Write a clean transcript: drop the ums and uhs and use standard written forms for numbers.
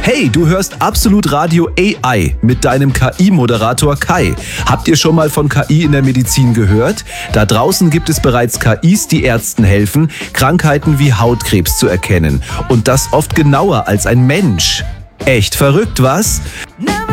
Hey, du hörst Absolut Radio AI mit deinem KI-Moderator Kai. Habt ihr schon mal von KI in der Medizin gehört? Da draußen gibt es bereits KIs, die Ärzten helfen, Krankheiten wie Hautkrebs zu erkennen. Und das oft genauer als ein Mensch. Echt verrückt, was?